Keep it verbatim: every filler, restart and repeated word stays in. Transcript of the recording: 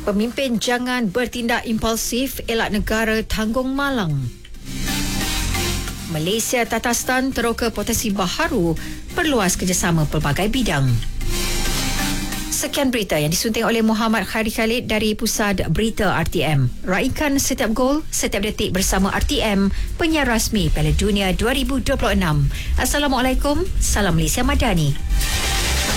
Pemimpin jangan bertindak impulsif, elak negara tanggung malang. Malaysia Tatarstan teroka potensi baharu perluas kerjasama pelbagai bidang. Sekian berita yang disunting oleh Muhammad Khairi Khalid dari Pusat Berita R T M. Raikan setiap gol, setiap detik bersama R T M, penyiar rasmi Piala Dunia dua ribu dua puluh enam. Assalamualaikum, salam Malaysia Madani.